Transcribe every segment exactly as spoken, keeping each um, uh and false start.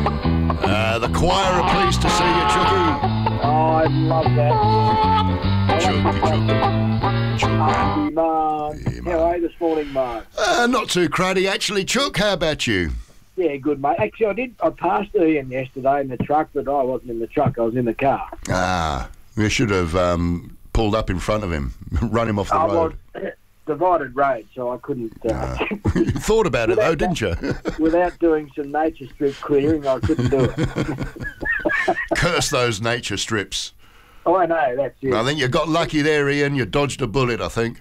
Uh, the choir are pleased to see you, Chooky. Oh, I love that. Chooky, Chooky. Chook, man. Hey, Mark. Yeah, How are you this morning, Mark? Uh, not too cruddy, actually, Chook. How about you? Yeah, good, mate. Actually, I did. I passed Ian yesterday in the truck, but I wasn't in the truck. I was in the car. Ah, you should have um, pulled up in front of him, run him off the I road. was divided road, so I couldn't. Uh, You thought about it, though, didn't you? without doing some nature strip clearing, I couldn't do it. Curse those nature strips. Oh, I know, that's it. I think you got lucky there, Ian. You dodged a bullet, I think.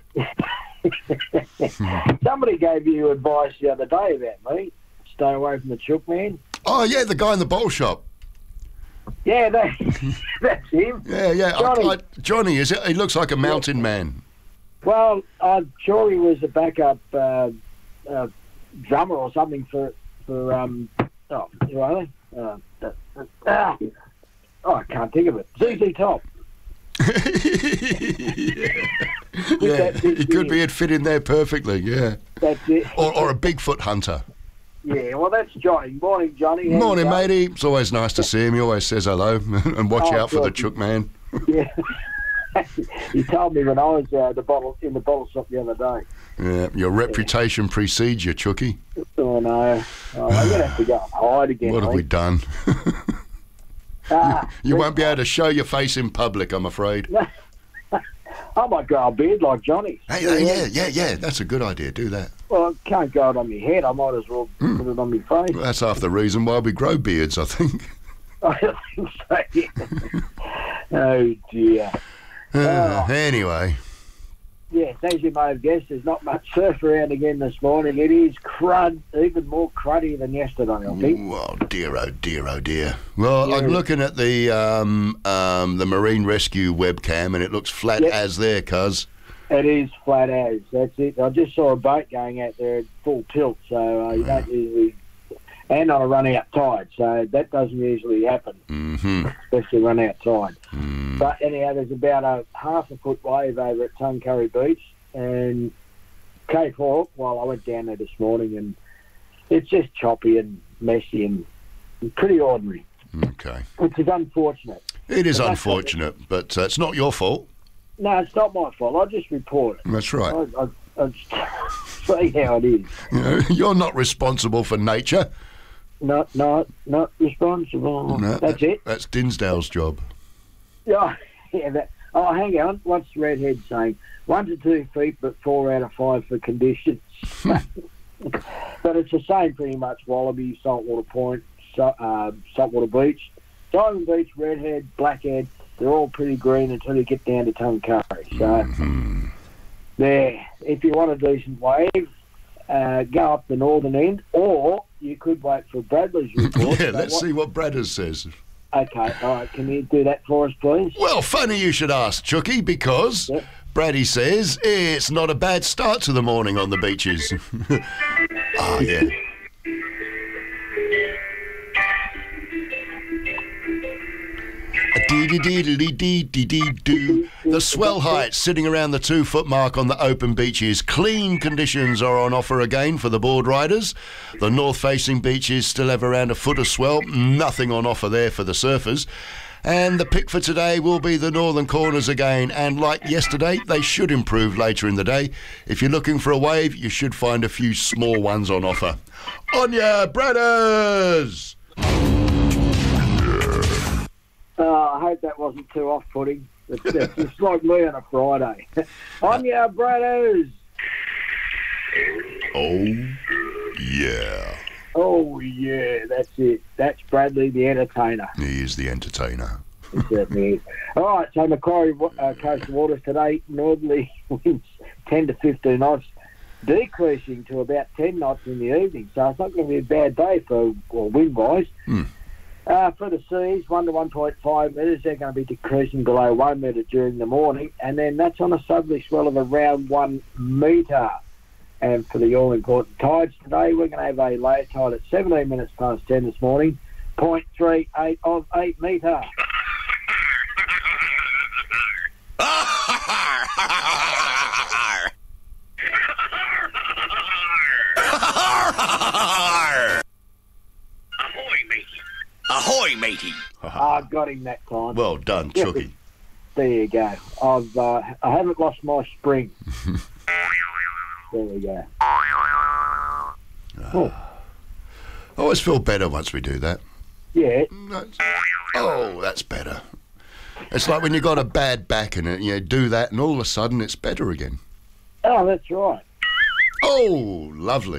Somebody gave you advice the other day about me. Stay away from the chook man. Oh, yeah, the guy in the bowl shop. Yeah, that, that's him. Yeah, yeah. Johnny. I, I, Johnny, is it? He looks like a mountain man. Well, I'm sure he was a backup uh, uh, drummer or something for for um. Oh, who are they? Uh, uh, ah, oh, I can't think of it. Z Z Top. Yeah, he could be. It'd fit in there perfectly. Yeah. That's it. Or, or a Bigfoot hunter. Yeah, well, that's Johnny. Morning, Johnny. How Morning, you going? matey. It's always nice to see him. He always says hello and watch Oh, out for the good. chook man. Yeah. He told me when I was uh, the bottle in the bottle shop the other day. Yeah, your reputation precedes you, Chooky. Oh no! Oh, I'm gonna have to go and hide again. What have we mate. done? Ah, You won't be able to show your face in public, I'm afraid. I might grow a beard like Johnny. Hey, hey, yeah, yeah, yeah. That's a good idea. Do that. Well, I can't grow it on my head. I might as well Hmm. put it on my face. Well, that's half the reason why we grow beards, I think. I think so. Yeah. Oh dear. Uh, Oh. Anyway, Yes, as you may have guessed, there's not much surf around again this morning. It is crud, even more cruddy than yesterday, I think. oh dear, oh dear, oh dear. Well, Yeah. I'm looking at the um, um, the Marine Rescue webcam, and it looks flat Yep. as there, cuz. It is flat as. That's it. I just saw a boat going out there at full tilt, so uh, you don't usually, and on a run out tide, so that doesn't usually happen, Mm-hmm. especially run out tide. Mm. But anyhow, there's about a half a foot wave over at Tuncurry Beach and Cape Hawke. Well, I went down there this morning, and it's just choppy and messy and pretty ordinary, Okay. which is unfortunate. It is But that's unfortunate, but uh, it's not your fault. No, it's not my fault. I just report it. That's right. I, I, I just see how it is. You know, you're not responsible for nature. Not, not, not responsible. No, That's it. That's Dinsdale's job. Yeah, yeah. That, oh, hang on. What's the redhead saying? One to two feet, but four out of five for conditions. But it's the same pretty much. Wallaby, Saltwater Point, so, uh, Saltwater Beach, Diamond Beach, Redhead, Blackhead. They're all pretty green until you get down to Tuncurry. So Mm-hmm. there, if you want a decent wave, uh, go up the northern end, or you could wait for Bradley's report. Yeah, So let's what- see what Bradders says. Okay, all right. Can you do that for us, please? Well, funny you should ask, Chooky, because Yep. Braddy says it's not a bad start to the morning on the beaches. Oh, yeah. Dee-dee-dee-dee-dee-dee-dee-doo. The swell heights sitting around the two-foot mark on the open beaches. Clean conditions are on offer again for the board riders. The north-facing beaches still have around a foot of swell. Nothing on offer there for the surfers. And the pick for today will be the northern corners again. And like yesterday, they should improve later in the day. If you're looking for a wave, you should find a few small ones on offer. On ya, Bradders! Uh, I hope that wasn't too off-putting. It's, it's just like me on a Friday. On your brothers. Oh, yeah. Oh, yeah, that's it. That's Bradley the entertainer. He is the entertainer. He certainly is. All right, so Macquarie uh, Coastal Waters today, northerly winds ten to fifteen knots, decreasing to about ten knots in the evening. So it's not going to be a bad day for well, wind-wise. Hmm. Uh, for the seas, one to one point five metres, they're going to be decreasing below one metre during the morning, and then that's on a southerly swell of around one metre. And for the all-important tides today, we're going to have a low tide at seventeen minutes past ten this morning, zero point three eight of eight metre. Ahoy, matey. Ahoy, matey. I got him that time. Well done, Yeah. Chucky. There you go. I've uh, I haven't lost my spring. There we go. Oh, I always feel better once we do that. yeah. That's- Oh, that's better. It's like when you got a bad back and you do that, and all of a sudden it's better again. Oh, that's right. Oh, lovely.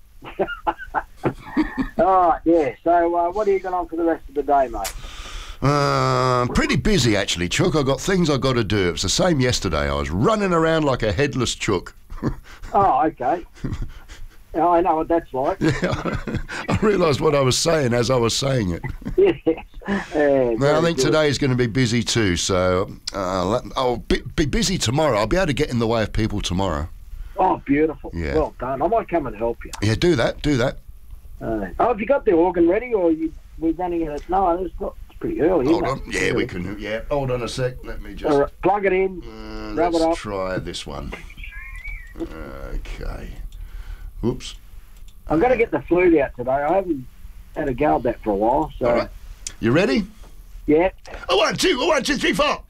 All right, yeah. So, uh, what are you going on for the rest of the day, mate? Uh, pretty busy actually, Chook. I got things I got to do. It was the same yesterday. I was running around like a headless chook. Oh, okay. Oh, I know what that's like. Yeah, I realised what I was saying as I was saying it. Yes. Yeah, Now, I very think good. today is going to be busy too, so uh, let- I'll be, be busy tomorrow. I'll be able to get in the way of people tomorrow. Oh, beautiful. Yeah. Well done. I might come and help you. Yeah, do that, do that. Uh, oh, have you got the organ ready, or you we running it? At, no, it's not. It's pretty early. Hold isn't on. it? Yeah, we can. Yeah, hold on a sec. Let me just. All right, plug it in. Uh, Rub let's it up. try this one. Okay. Whoops. I'm going to get the flute out today. I haven't had a go at that for a while. So, All right. You ready? yeah. A one, two, a one, two, three, four.